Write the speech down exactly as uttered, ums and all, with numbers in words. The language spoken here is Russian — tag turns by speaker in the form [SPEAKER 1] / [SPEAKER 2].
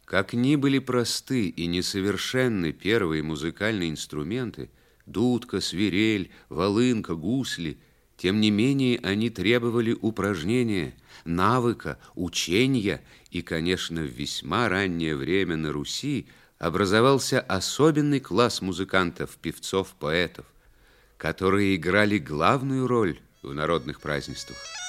[SPEAKER 1] Как ни были просты и несовершенны первые музыкальные инструменты, дудка, свирель, волынка, гусли, тем не менее они требовали упражнения, навыка, учения, и, конечно, в весьма раннее время на Руси образовался особенный класс музыкантов, певцов, поэтов, которые играли главную роль в народных празднествах.